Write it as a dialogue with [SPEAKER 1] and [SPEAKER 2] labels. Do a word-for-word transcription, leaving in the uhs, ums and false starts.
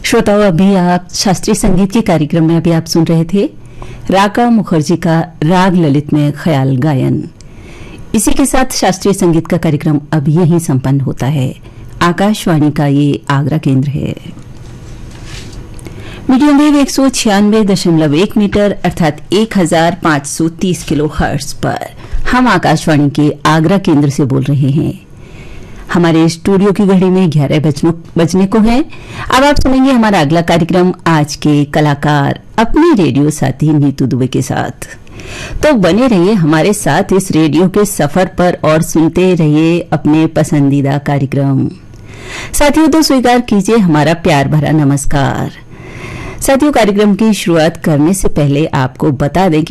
[SPEAKER 1] श्रोताओं, अभी आप शास्त्रीय संगीत के कार्यक्रम में अभी आप सुन रहे थे राका मुखर्जी का राग ललित में ख्याल गायन। इसी के साथ शास्त्रीय संगीत का कार्यक्रम अब यहीं संपन्न होता है। आकाशवाणी का ये आगरा केंद्र है। मीडियम वेव एक सौ छियानवे दशमलव एक मीटर अर्थात एक हजार पांच सौ तीस किलो हर्ट्ज पर हम आकाशवाणी के आगरा केंद्र से बोल रहे हैं। हमारे स्टूडियो की घड़ी में ग्यारह बजने को है। अब आप सुनेंगे हमारा अगला कार्यक्रम आज के कलाकार अपने रेडियो साथी नीतू दुबे के साथ। तो बने रहिए हमारे साथ इस रेडियो के सफर पर और सुनते रहिए अपने पसंदीदा कार्यक्रम। साथियों, तो स्वीकार कीजिए हमारा प्यार भरा नमस्कार। साथियों, कार्यक्रम की शुरुआत करने से पहले आपको बता दें कि